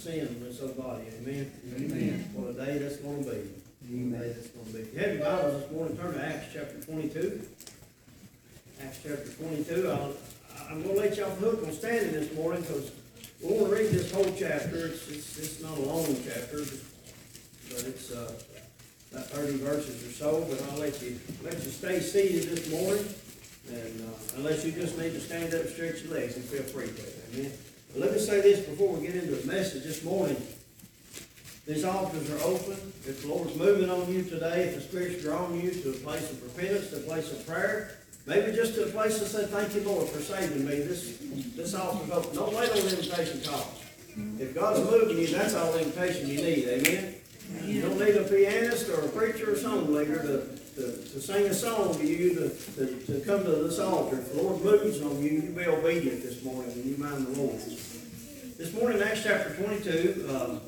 sin with somebody. Amen? Amen. What a day that's going to be. Amen. What a day that's going to be. If you have your Bibles this morning, turn to Acts chapter 22. Acts chapter 22. I'm going to let you off the hook on standing this morning because we want to read this whole chapter. It's not a long chapter, but it's about 30 verses or so. But I'll let you stay seated this morning. And unless you just need to stand up and stretch your legs, and feel free to. Amen. But let me say this before we get into the message this morning. These altars are open. If the Lord's moving on you today, if the Spirit's drawing you to a place of repentance, to a place of prayer, maybe just to a place to say, thank you, Lord, for saving me. This altar's open. Don't wait on the invitation call. If God's moving you, that's all the invitation you need. Amen? You don't need a pianist or a preacher or song leader to sing a song to you, to come to this altar. If the Lord moves on you, you be obedient this morning and you mind the Lord. This morning, Acts chapter 22,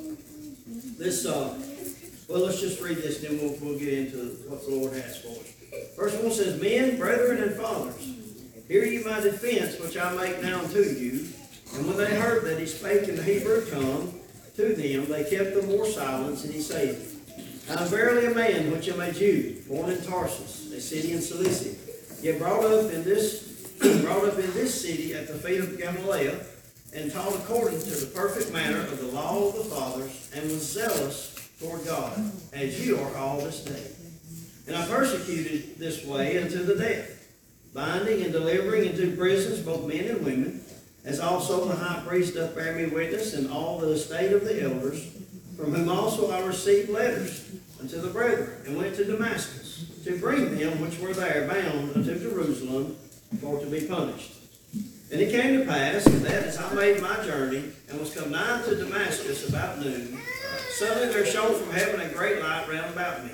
well, let's just read this, then we'll get into what the Lord has for us. Verse 1 says, Men, brethren, and fathers, hear ye my defense, which I make now unto you. And when they heard that he spake in the Hebrew tongue to them, they kept the more silence, and he saith, I am verily a man which am a Jew, born in Tarsus, a city in Cilicia, yet brought up in this city at the feet of Gamaliel, and taught according to the perfect manner of the law of the fathers, and was zealous toward God, as you are all this day. And I persecuted this way unto the death, binding and delivering into prisons both men and women, as also the high priest doth bear me witness, and all the estate of the elders, from whom also I received letters unto the brethren, and went to Damascus, to bring them which were there bound unto Jerusalem, for to be punished. And it came to pass, that as I made my journey, and was come nigh to Damascus about noon, suddenly there shone from heaven a great light round about me.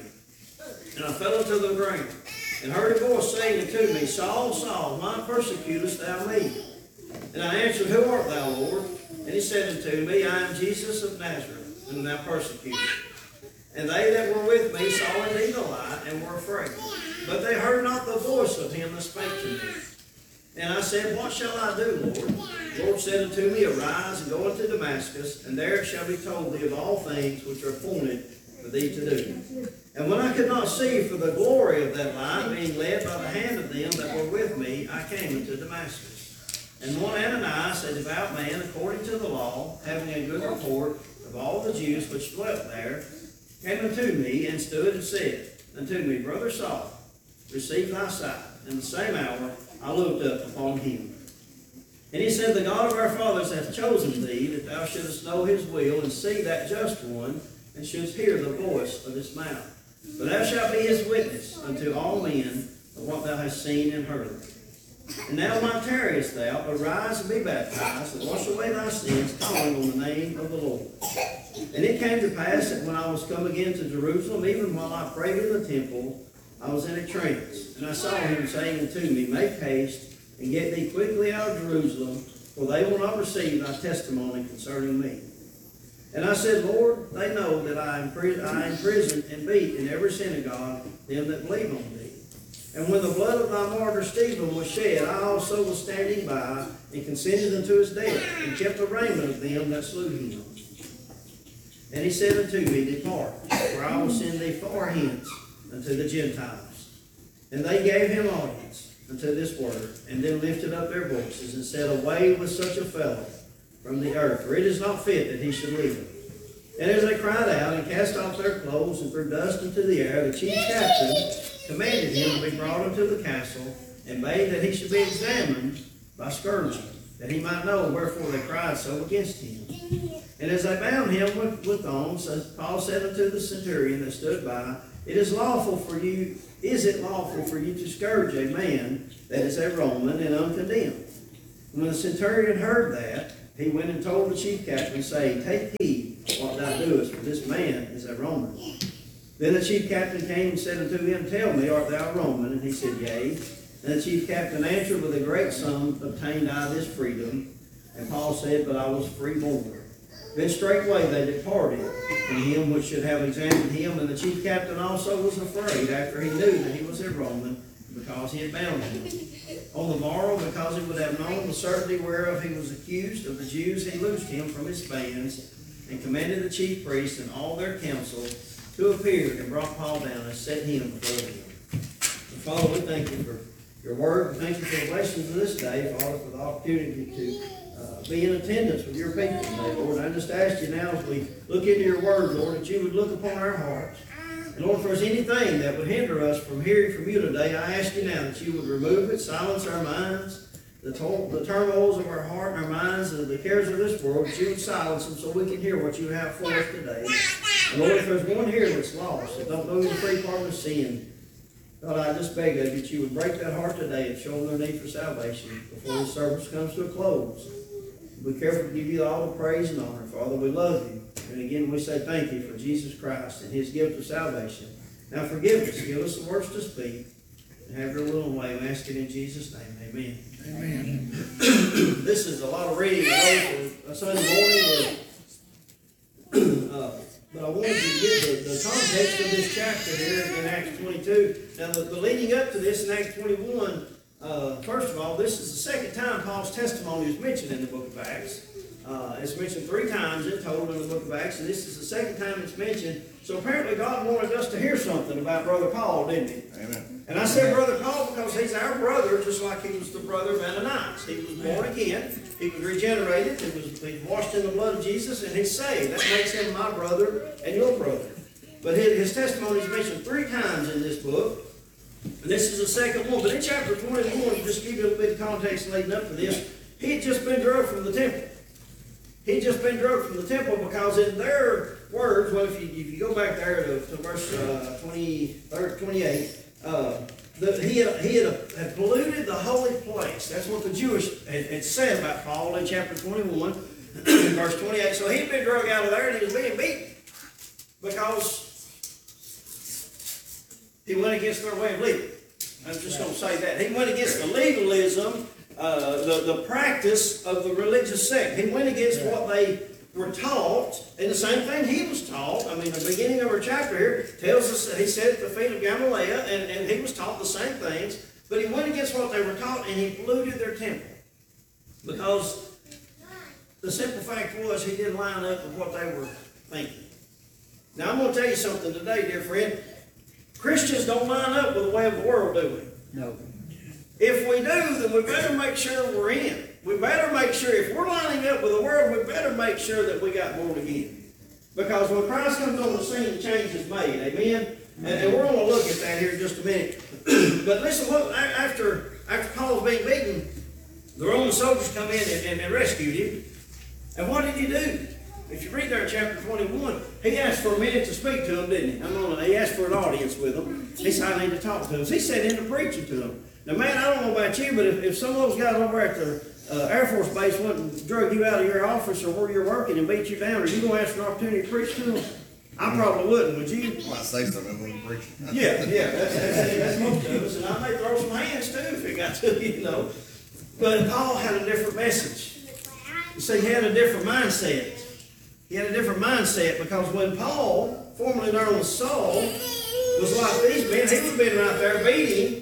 And I fell unto the ground, and heard a voice saying unto me, Saul, Saul, why persecutest thou me? And I answered, Who art thou, Lord? And he said unto me, I am Jesus of Nazareth, whom thou persecutest. And they that were with me saw indeed the light, and were afraid. But they heard not the voice of him that spake to me. And I said, What shall I do, Lord? The Lord said unto me, Arise, and go unto Damascus, and there it shall be told thee of all things which are appointed for thee to do. And when I could not see for the glory of that light, being led by the hand of them that were with me, I came into Damascus. And one Ananias, a devout man, according to the law, having a good report of all the Jews which dwelt there, came unto me, and stood and said unto me, Brother Saul, receive thy sight. In the same hour I looked up upon him. And he said, The God of our fathers hath chosen thee, that thou shouldest know his will, and see that just one, and shouldst hear the voice of his mouth. But thou shalt be his witness unto all men of what thou hast seen and heard. And now why tarriest thou? Arise and be baptized, and wash away thy sins, calling on the name of the Lord. And it came to pass that when I was come again to Jerusalem, even while I prayed in the temple, I was in a trance. And I saw him saying unto me, Make haste, and get thee quickly out of Jerusalem, for they will not receive thy testimony concerning me. And I said, Lord, they know that I imprison and beat in every synagogue them that believe on thee. And when the blood of thy martyr Stephen was shed, I also was standing by, and consented unto his death, and kept the raiment of them that slew him. And he said unto me, Depart, for I will send thee far hence unto the Gentiles. And they gave him audience unto this word, and then lifted up their voices, and said, Away with such a fellow from the earth, for it is not fit that he should live. And as they cried out, and cast off their clothes, and threw dust into the air, the chief captain commanded him to be brought into the castle, and bade that he should be examined by scourging, that he might know wherefore they cried so against him. And as they bound him with thongs, Paul said unto the centurion that stood by, Is it lawful for you to scourge a man that is a Roman and uncondemned? And when the centurion heard that, he went and told the chief captain, saying, Take heed what thou doest, for this man is a Roman. Then the chief captain came and said unto him, Tell me, art thou a Roman? And he said, Yea. And the chief captain answered, With a great sum obtained I this freedom. And Paul said, But I was freeborn. Then straightway they departed from him which should have examined him. And the chief captain also was afraid, after he knew that he was a Roman, because he had bound him. On the morrow, because he would have known the certainty whereof he was accused of the Jews, he loosed him from his bands, and commanded the chief priests and all their council to appear, and brought Paul down and set him before them. And Father, we thank you for your word. We thank you for the blessings of this day, Father, for the opportunity to be in attendance with your people today, Lord. I just ask you now as we look into your word, Lord, that you would look upon our hearts. And Lord, if there's anything that would hinder us from hearing from you today, I ask you now that you would remove it, silence our minds, the turmoils of our heart and our minds, and the cares of this world, that you would silence them so we can hear what you have for us today. And Lord, if there's one here that's lost, that don't know the free pardon of sin, God, I just beg that you would break that heart today and show them their need for salvation before the service comes to a close. Be careful to give you all the praise and honor. Father, we love you. And again, we say thank you for Jesus Christ and his gift of salvation. Now forgive us. Give us the words to speak. And have your will and way. We ask it in Jesus' name. Amen. Amen. This is a lot of reading today for a Sunday morning. But I wanted you to get the context of this chapter here in Acts 22. Now, the leading up to this in Acts 21, first of all, this is the second time Paul's testimony is mentioned in the book of Acts. It's mentioned 3 times in total in the book of Acts, and this is the second time it's mentioned. So apparently God wanted us to hear something about Brother Paul, didn't he? Amen. And I said Brother Paul because he's our brother, just like he was the brother of Ananias. He was born again, he was regenerated, he was washed in the blood of Jesus, and he's saved. That makes him my brother and your brother. But his testimony is mentioned 3 times in this book. And this is the second one. But in chapter 21, just to give you a little bit of context leading up to this, he had just been drugged from the temple. He'd just been drugged from the temple because in their words, well, if you go back there to verse 28, he had polluted the holy place. That's what the Jewish had said about Paul in chapter 21, verse 28. So he'd been drugged out of there and he was being beaten because he went against their way of living. I'm just going to say that. He went against the legalism, the practice of the religious sect. He went against what they were taught, and the same thing he was taught. I mean, the beginning of our chapter here tells us that he sat at the feet of Gamaliel, and he was taught the same things, but he went against what they were taught, and he polluted their temple. Because the simple fact was he didn't line up with what they were thinking. Now, I'm going to tell you something today, dear friend. Christians don't line up with the way of the world, do we? No. If we do, then we better make sure we're in. We better make sure, if we're lining up with the world, we better make sure that we got born again. Because when Christ comes on the scene, change is made. Amen? And we're going to look at that here in just a minute. But listen, look, after Paul was being beaten, the Roman soldiers come in and rescued him. And what did he do? If you read there in chapter 21, he asked for a minute to speak to them, didn't he? He asked for an audience with them. He said, I need to talk to them. So he sat in to preaching to them. Now, man, I don't know about you, but if some of those guys over at the Air Force Base went and drug you out of your office or where you're working and beat you down, are you going to ask for an opportunity to preach to them? I probably wouldn't, would you? Well, I say something when I'm preaching. Yeah, that's most of us. And I may throw some hands too if it got to you, know. But Paul had a different message. You see, he had a different mindset. He had a different mindset because when Paul, formerly known as Saul, was like these men, he would have been right there beating,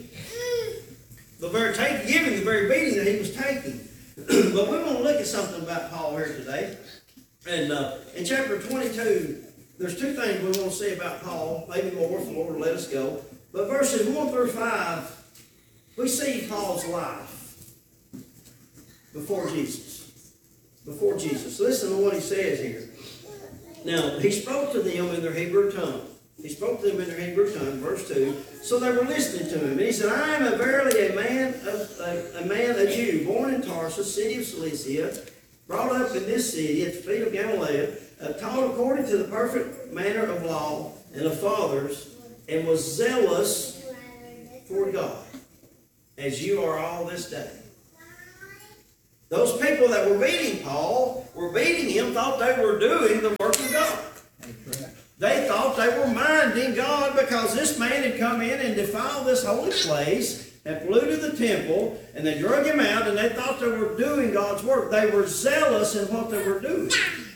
giving the very beating that he was taking. But we want to look at something about Paul here today. And in chapter 22, there's 2 things we want to see about Paul, maybe more if the Lord will let us go. But verses 1 through 5, we see Paul's life before Jesus. Before Jesus. Listen to what he says here. Now, he spoke to them in their Hebrew tongue. He spoke to them in their Hebrew tongue, verse 2. So they were listening to him. And he said, I am verily a man, a Jew, born in Tarsus, city of Cilicia, brought up in this city at the feet of Gamaliel, taught according to the perfect manner of law and of fathers, and was zealous for God, as you are all this day. Those people that were beating Paul, were beating him, thought they were doing the work of God. They thought they were minding God because this man had come in and defiled this holy place, had polluted the temple, and they drug him out, and they thought they were doing God's work. They were zealous in what they were doing.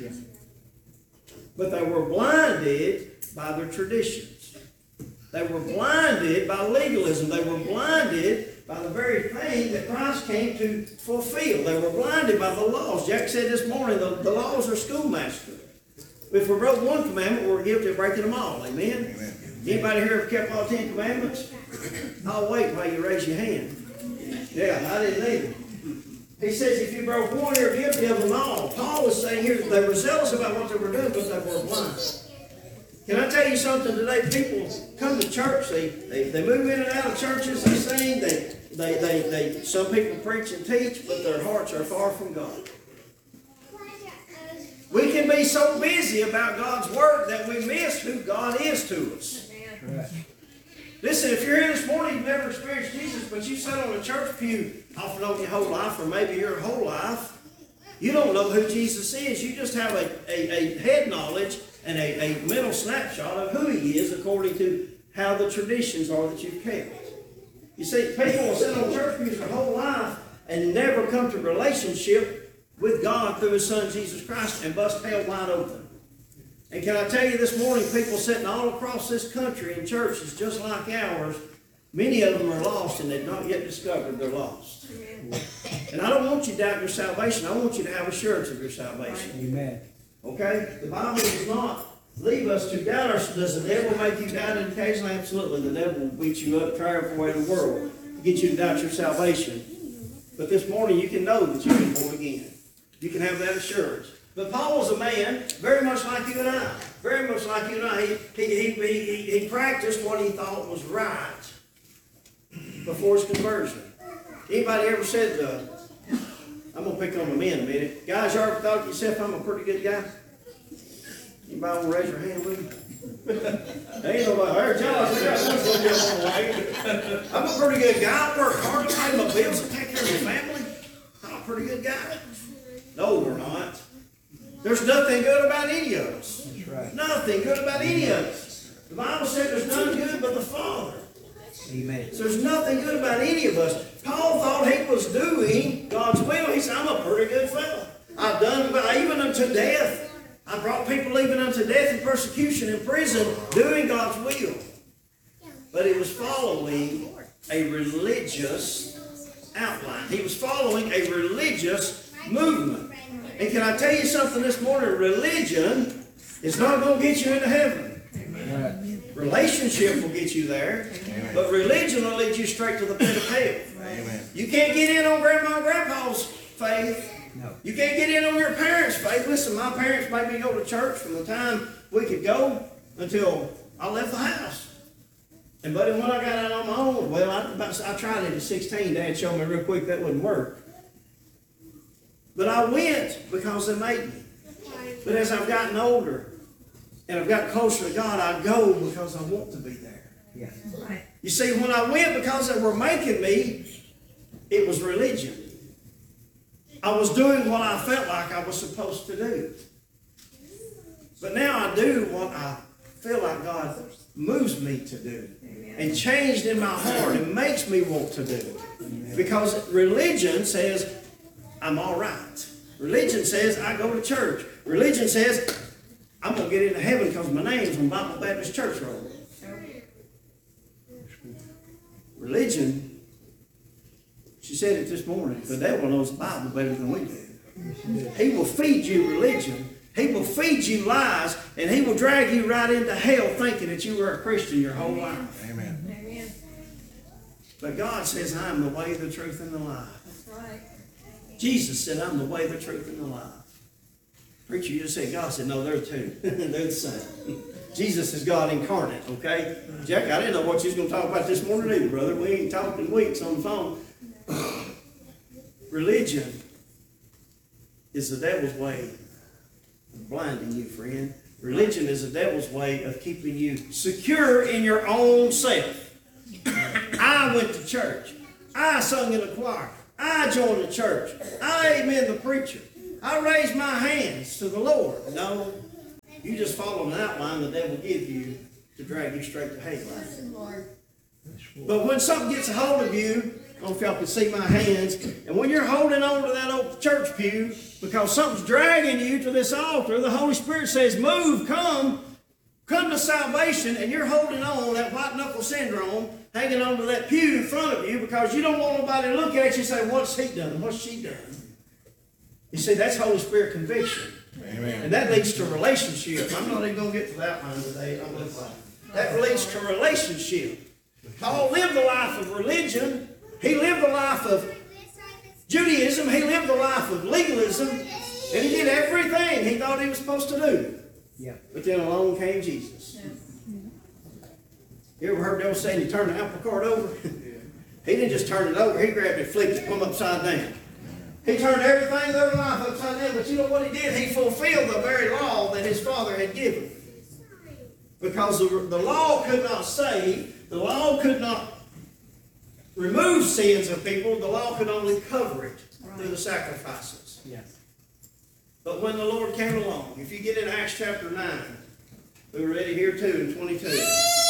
But they were blinded by their traditions. They were blinded by legalism. They were blinded by the very thing that Christ came to fulfill. They were blinded by the laws. Jack said this morning, the laws are schoolmasters. If we broke one commandment, we're guilty of breaking them all. Amen? Amen. Anybody here have kept all 10 commandments? I'll wait while you raise your hand. Yeah, I didn't either. He says if you broke one, you're guilty of them all. Paul was saying here they were zealous about what they were doing, but they were blind. Can I tell you something today? People come to church, they move in and out of churches, they sing, some people preach and teach, but their hearts are far from God. We can be so busy about God's word that we miss who God is to us. Right. Listen, if you're here this morning, you've never experienced Jesus, but you sat on a church pew off and on your whole life, or maybe your whole life, you don't know who Jesus is. You just have a head knowledge and a mental snapshot of who he is according to how the traditions are that you've kept. You see, people will sit on church pews their whole life and never come to relationship with God through his son Jesus Christ and bust hell wide open. And can I tell you this morning, people sitting all across this country in churches just like ours, many of them are lost and they've not yet discovered they're lost. And I don't want you to doubt your salvation. I want you to have assurance of your salvation. Amen. Okay? The Bible does not leave us to doubt ourselves. Does the devil make you doubt it occasionally? Absolutely. The devil will beat you up, triumph away the world to get you to doubt your salvation. But this morning you can know that you've been born again. You can have that assurance. But Paul was a man very much like you and I. Very much like you and I. He practiced what he thought was right before his conversion. Anybody ever said, I'm going to pick on the men a minute. Guys, you ever thought to yourself, I'm a pretty good guy? Anybody want to raise your hand with me? Ain't nobody. I heard Josh. We got one going on the way. I'm a pretty good guy. I work hard to pay my bills and take care of my family. I'm a pretty good guy. No, we're not. There's nothing good about any of us. That's right. Nothing good about any of us. The Bible said there's none good but the Father. Amen. So there's nothing good about any of us. Paul thought he was doing God's will. He said, I'm a pretty good fellow. I've done even unto death. I brought people even unto death and persecution in prison doing God's will. But he was following a religious outline. He was following a religious movement. And can I tell you something this morning? Religion is not going to get you into heaven. Right. Relationship will get you there, but religion will lead you straight to the pit of hell. Amen. You can't get in on grandma and grandpa's faith. No. You can't get in on your parents' faith. Listen, my parents made me go to church from the time we could go until I left the house. And buddy, when I got out on my own, well, I tried it at 16. Dad showed me real quick that wouldn't work. But I went because they made me. But as I've gotten older and I've gotten closer to God, I go because I want to be there. Yeah. You see, when I went because they were making me, it was religion. I was doing what I felt like I was supposed to do. But now I do what I feel like God moves me to do. And changed in my heart and makes me want to do. Because religion says, I'm all right. Religion says I go to church. Religion says I'm going to get into heaven because my name's on Bible Baptist Church roll. Religion, she said it this morning, the devil knows the Bible better than we do. He will feed you religion. He will feed you lies, and he will drag you right into hell thinking that you were a Christian your whole life. Amen. But God says, I am the way, the truth, and the life. That's right. Jesus said, I'm the way, the truth, and the life. Preacher, you just said God said, no, they're two. They're the same. Jesus is God incarnate, okay? Jack, I didn't know what you was going to talk about this morning either, brother. We ain't talked in weeks on the phone. Religion is the devil's way of blinding you, friend. Religion is the devil's way of keeping you secure in your own self. I went to church. I sung in the choir. I joined the church. I amen the preacher. I raised my hands to the Lord. No, you just follow an outline the devil gives you to drag you straight to hell. But when something gets a hold of you, I don't know if y'all can see my hands, and when you're holding on to that old church pew because something's dragging you to this altar, the Holy Spirit says, move, come to salvation, and you're holding on, that white knuckle syndrome, hanging on to that pew in front of you because you don't want nobody to look at you and say, what's he done? What's she done? You see, that's Holy Spirit conviction. Amen. And that leads to relationship. I'm not even going to get to that one today. I'm going to that leads to relationship. Paul lived the life of religion. He lived the life of Judaism. He lived the life of legalism. And he did everything he thought he was supposed to do. Yeah. But then along came Jesus. You ever heard them saying he turned the apple cart over? He didn't just turn it over. He grabbed it, flipped it, put them upside down. He turned everything in their life upside down. But you know what he did? He fulfilled the very law that his Father had given. Because the law could not save. The law could not remove sins of people. The law could only cover it through the sacrifices. Yeah. But when the Lord came along, if you get in Acts chapter 9, we were ready here too in 22.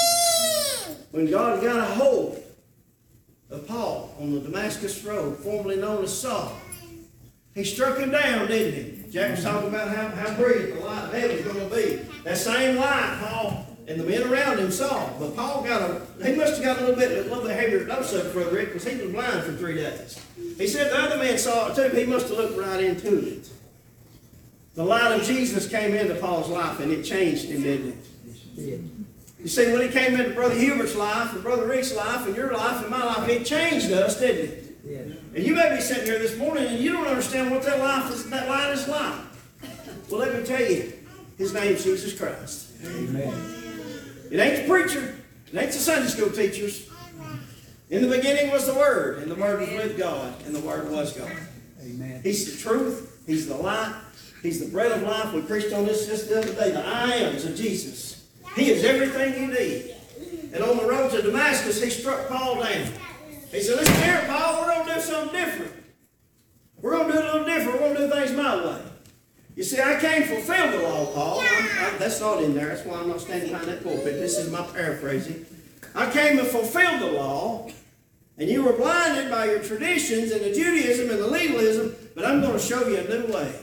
When God got a hold of Paul on the Damascus Road, formerly known as Saul, he struck him down, didn't he? Jack was talking about how brilliant the light of heaven is going to be. That same light, Paul and the men around him saw. But Paul he must have got a little bit heavier dose of it, Brother Rick, because he was blind for 3 days. He said the other man saw it too. He must have looked right into it. The light of Jesus came into Paul's life and it changed him, didn't it? Yeah. You see, when it came into Brother Hubert's life and Brother Rick's life and your life and my life, it changed us, didn't it? Yeah. And you may be sitting here this morning and you don't understand what that light is like. Well, let me tell you, his name's Jesus Christ. Amen. It ain't the preacher. It ain't the Sunday school teachers. In the beginning was the Word, and the Word was with God, and the Word was God. Amen. He's the truth. He's the light. He's the bread of life. We preached on this just the other day. The I ams of Jesus. He is everything you need. And on the road to Damascus, he struck Paul down. He said, listen here, Paul, we're going to do something different. We're going to do it a little different. We're going to do things my way. You see, I can't fulfill the law, Paul. That's not in there. That's why I'm not standing behind that pulpit. This is my paraphrasing. I came to fulfill the law, and you were blinded by your traditions and the Judaism and the legalism, but I'm going to show you a new way.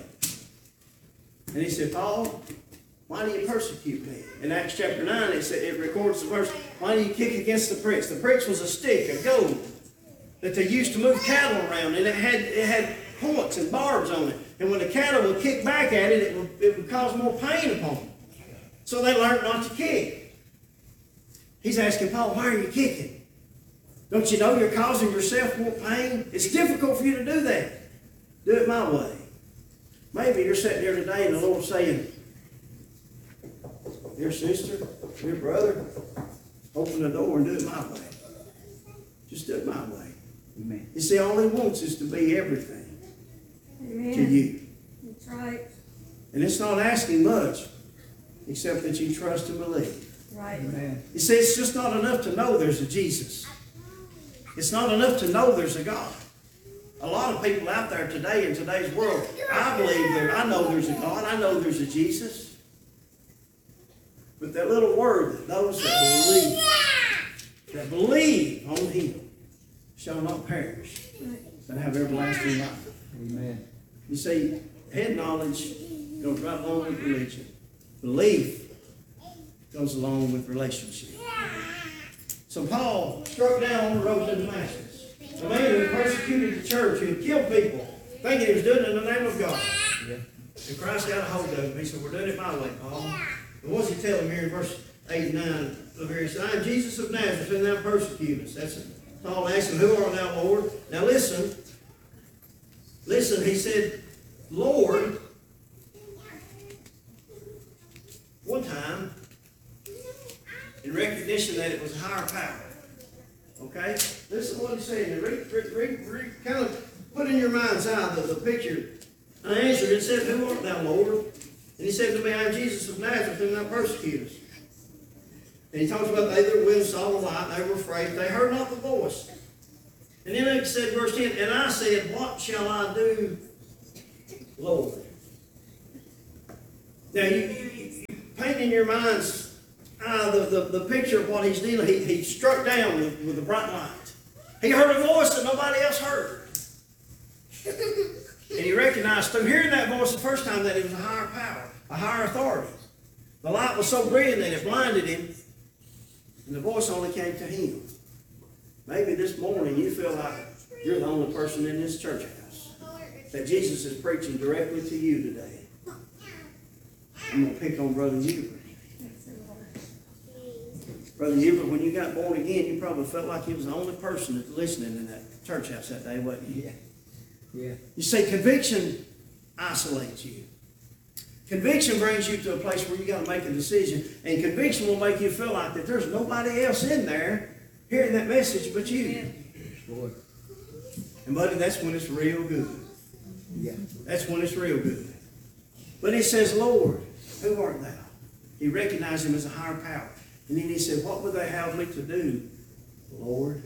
And he said, Paul, why do you persecute me? In Acts chapter 9, it records the verse, why do you kick against the pricks? The pricks was a stick, a goad, that they used to move cattle around, and it had points and barbs on it. And when the cattle would kick back at it, it would cause more pain upon them. So they learned not to kick. He's asking Paul, why are you kicking? Don't you know you're causing yourself more pain? It's difficult for you to do that. Do it my way. Maybe you're sitting here today and the Lord's saying, dear sister, dear brother, open the door and do it my way. Just do it my way. Amen. You see, all he wants is to be everything. Amen. To you. That's right. And it's not asking much, except that you trust and believe. Right. Amen. You see, it's just not enough to know there's a Jesus. It's not enough to know there's a God. A lot of people out there today in today's world, I know there's a God. I know there's a Jesus. But that little word that those that believe on Him shall not perish, but have everlasting life. Amen. You see, head knowledge goes right along with religion. Belief goes along with relationship. So Paul struck down on the road to Damascus. A man who persecuted the church, who had killed people, thinking he was doing it in the name of God. Yeah. And Christ got a hold of him. He said, we're doing it my way, Paul. And what's he tell him here in verse 8 and 9 of here? He said, I am Jesus of Nazareth, and thou persecute us. That's it. Paul asked him, who art thou, Lord? Now listen, he said, Lord, one time, in recognition that it was a higher power. Okay? Listen to what he said. Kind of put in your mind's eye the picture. I answered and said, who art thou, Lord? And he said to me, I am Jesus of Nazareth, whom thou persecutest. And he talks about they that went and saw the light, they were afraid, they heard not the voice. And then he said, verse 10, and I said, what shall I do, Lord? Now, you paint in your mind's eye the picture of what he's dealing. He struck down with a bright light. He heard a voice that nobody else heard. And he recognized through hearing that voice the first time that it was a higher power, a higher authority. The light was so brilliant that it blinded him, and the voice only came to him. Maybe this morning you feel like you're the only person in this church house that Jesus is preaching directly to you today. I'm going to pick on Brother Hubert. Brother Hubert, when you got born again, you probably felt like you was the only person that's listening in that church house that day, wasn't you? Yeah. You see, conviction isolates you. Conviction brings you to a place where you got to make a decision, and conviction will make you feel like that there's nobody else in there hearing that message but you. Lord. And buddy, that's when it's real good. Yeah. That's when it's real good. But he says, Lord, who art thou? He recognized him as a higher power. And then he said, what would they have me to do? Lord,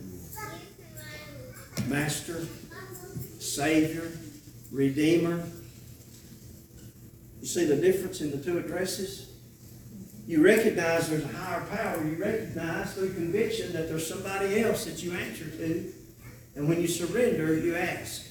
Master, Savior, Redeemer. You see the difference in the two addresses? You recognize there's a higher power. You recognize through conviction that there's somebody else that you answer to. And when you surrender, you ask,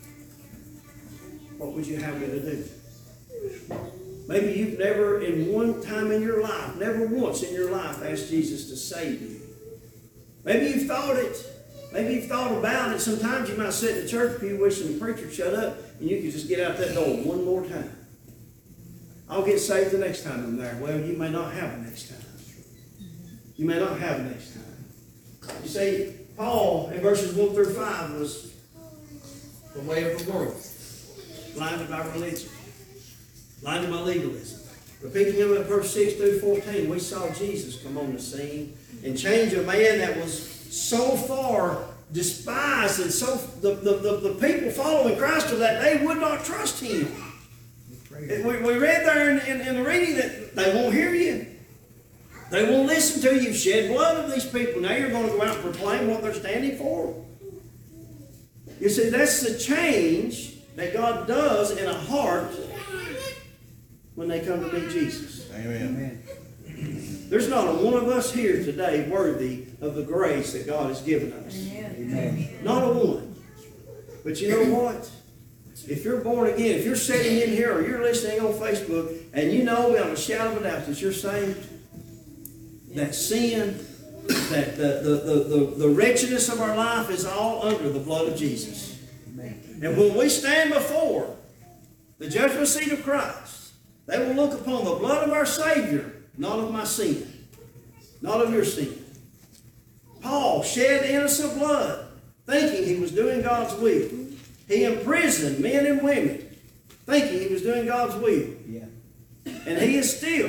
what would you have me to do? Maybe you've never in one time in your life, never once in your life asked Jesus to save you. Maybe you've thought it. Maybe you've thought about it. Sometimes you might sit in the church pew wishing the preacher shut up and you could just get out that door one more time. I'll get saved the next time I'm there. Well, you may not have it next time. You may not have it next time. You see, Paul in verses 1 through 5 was the way of the world. Blinded by religion. Blinded by legalism. But picking up at verse 6 through 14, we saw Jesus come on the scene and change a man that was so far despised, and so the people following Christ of that day would not trust him. We read there in the reading that they won't hear you. They won't listen to you. You've shed blood of these people. Now you're going to go out and proclaim what they're standing for. You see, that's the change that God does in a heart when they come to meet Jesus. Amen. There's not a one of us here today worthy of the grace that God has given us. Amen. Not a one. But you know what? If you're born again, if you're sitting in here or you're listening on Facebook and you know without a shadow of a doubt that you're saved, that sin, that the wretchedness of our life is all under the blood of Jesus. Amen. And when we stand before the judgment seat of Christ, they will look upon the blood of our Savior, not of my sin, not of your sin. Paul shed innocent blood, thinking he was doing God's will. He imprisoned men and women, thinking he was doing God's will. Yeah. And he still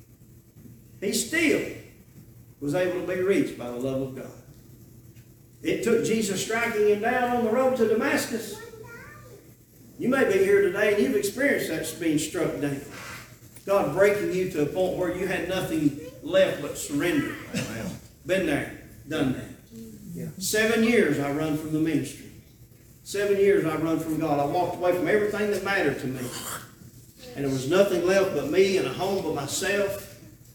was able to be reached by the love of God. It took Jesus striking him down on the road to Damascus. You may be here today and you've experienced that being struck down. God breaking you to a point where you had nothing left but surrender. Amen. Been there, done that. Yeah. 7 years I run from the ministry. 7 years I run from God. I walked away from everything that mattered to me. And there was nothing left but me and a home but myself.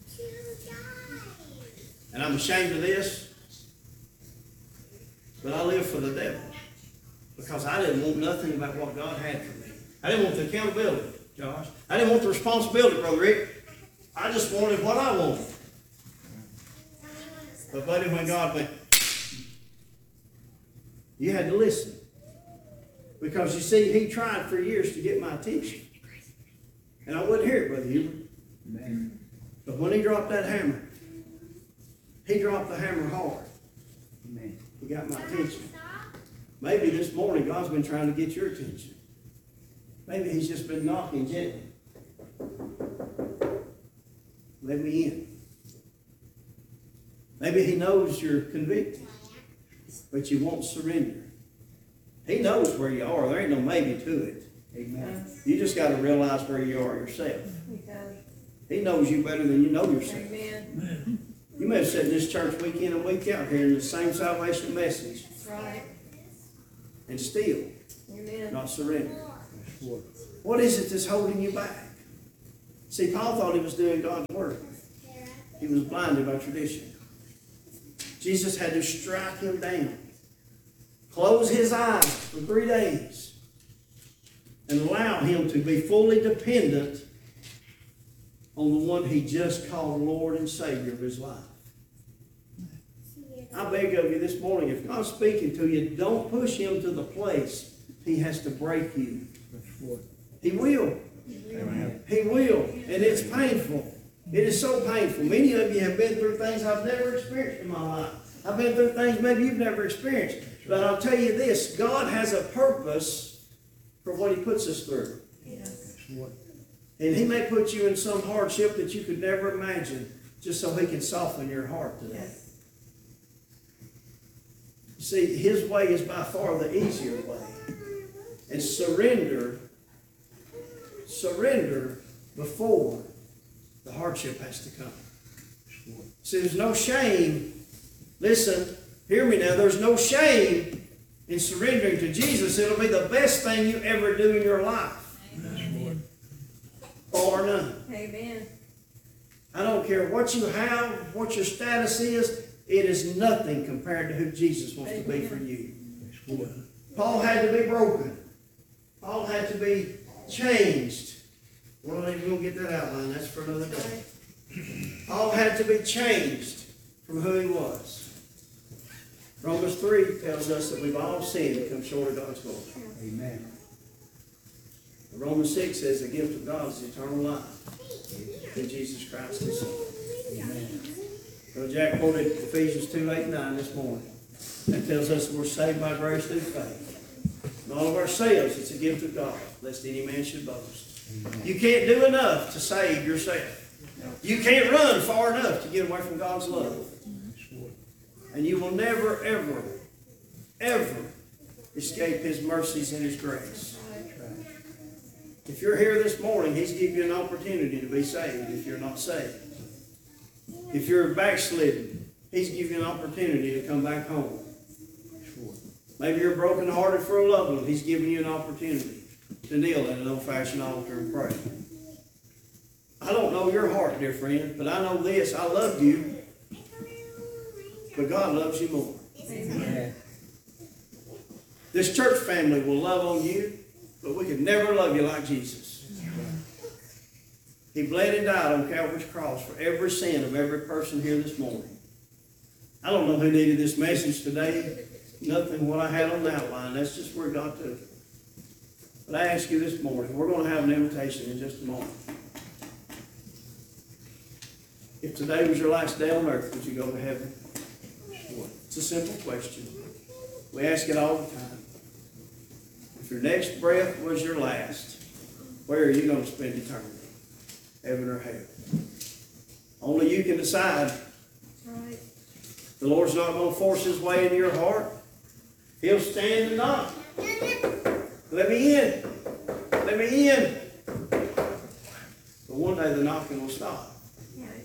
And I'm ashamed of this. But I live for the devil. Because I didn't want nothing about what God had for me. I didn't want the accountability, Josh. I didn't want the responsibility, Brother Rick. I just wanted what I wanted. But buddy, when God went, you had to listen. Because you see, he tried for years to get my attention. And I wouldn't hear it, Brother Hubert. Amen. But when he dropped that hammer, he dropped the hammer hard. Amen. He got my attention. Maybe this morning God's been trying to get your attention. Maybe he's just been knocking gently. Let me in. Maybe he knows you're convicted, but you won't surrender. He knows where you are. There ain't no maybe to it. Amen. You just got to realize where you are yourself. Because, He knows you better than you know yourself. amen. You may have sat in this church week in and week out hearing the same salvation message That's right. and still Amen. not surrender. Lord. What is it that's holding you back? See, Paul thought he was doing God's work. He was blinded by tradition. Jesus had to strike him down, close his eyes for 3 days, and allow him to be fully dependent on the one he just called Lord and Savior of his life. I beg of you this morning, if God's speaking to you, don't push him to the place he has to break you. Lord. He will. Amen. He will. And it's painful. It is so painful. Many of you have been through things I've never experienced in my life. I've been through things maybe you've never experienced. But I'll tell you this, God has a purpose for what He puts us through. And He may put you in some hardship that you could never imagine, just so He can soften your heart today. You see, His way is by far the easier way. And surrender before the hardship has to come. See, there's no shame. Listen, hear me now. There's no shame in surrendering to Jesus. It'll be the best thing you ever do in your life. Amen. Or none. Amen. I don't care what you have, what your status is. It is nothing compared to who Jesus wants to be for you. Paul had to be broken. Paul had to be changed. Well, I ain't going to get that outline. That's for another day. Paul had to be changed from who he was. Romans 3 tells us that we've all sinned and come short of God's glory. Amen. Romans 6 says the gift of God is eternal life in Jesus Christ His Son. Amen. So Jack quoted Ephesians 2:8-9 this morning. That tells us we're saved by grace through faith. And all of ourselves, it's a gift of God, lest any man should boast. Amen. You can't do enough to save yourself. You can't run far enough to get away from God's love. And you will never, ever, ever escape His mercies and His grace. If you're here this morning, He's giving you an opportunity to be saved if you're not saved. If you're backslidden, He's giving you an opportunity to come back home. Maybe you're brokenhearted for a loved one. He's giving you an opportunity to kneel at an old-fashioned altar and pray. I don't know your heart, dear friend, but I know this. I love you, but God loves you more. Amen. This church family will love on you, but we could never love you like Jesus. He bled and died on Calvary's cross for every sin of every person here this morning. I don't know who needed this message today. Nothing what I had on the outline. That's just where God took it. But I ask you this morning, we're going to have an invitation in just a moment. If today was your last day on earth, would you go to heaven? It's a simple question. We ask it all the time. If your next breath was your last, where are you going to spend eternity? Heaven or hell? Only you can decide. That's right. The Lord's not going to force His way into your heart. He'll stand and knock. Let me in. Let me in. But one day the knocking will stop. Right.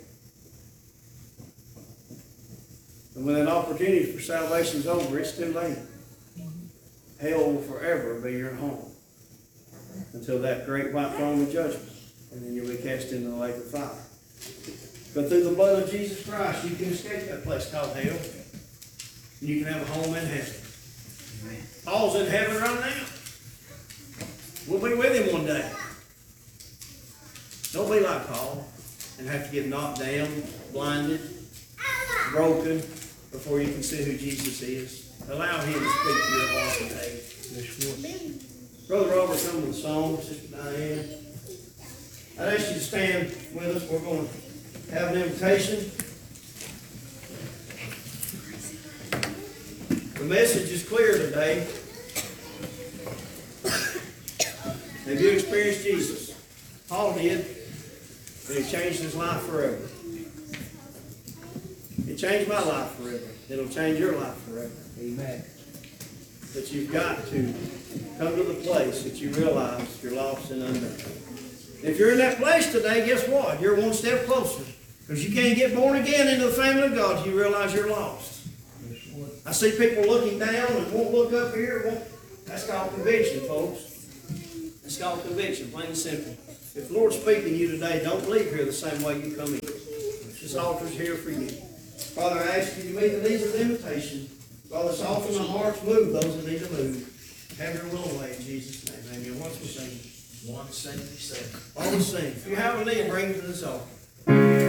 And when that opportunity for salvation is over, it's too late. Hell will forever be your home until that great white throne of judgment. And then you'll be cast into the lake of fire. But through the blood of Jesus Christ, you can escape that place called hell. And you can have a home in heaven. Paul's in heaven right now. We'll be with him one day. Don't be like Paul and have to get knocked down, blinded, broken before you can see who Jesus is. Allow Him to speak to your heart today. Brother Robert, come with a song. Sister Diane. I'd ask you to stand with us. We're going to have an invitation. The message is clear today. Have you experienced Jesus? Paul did, and He changed his life forever. It changed my life forever. It'll change your life forever. Amen. But you've got to come to the place that you realize you're lost and undone. If you're in that place today, guess what? You're one step closer. Because you can't get born again into the family of God till you realize you're lost. I see people looking down and won't look up here. That's called conviction, folks. That's called conviction, plain and simple. If the Lord's speaking to you today, don't leave here the same way you come in. This altar's here for you. Father, I ask you to meet the needs of the invitation. Father, soften the hearts, move those that need to move. Have your will away in Jesus' name. Amen. Once we sing. One sing, we sing. All the sing. If you have a need, bring it to this altar.